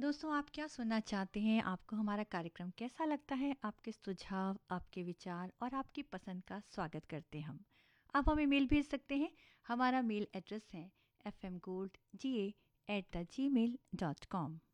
दोस्तों, आप क्या सुनना चाहते हैं? आपको हमारा कार्यक्रम कैसा लगता है? आपके सुझाव, आपके विचार और आपकी पसंद का स्वागत करते हैं हम। आप हमें मेल भेज सकते हैं। हमारा मेल एड्रेस है fmgoldga@gmail.com।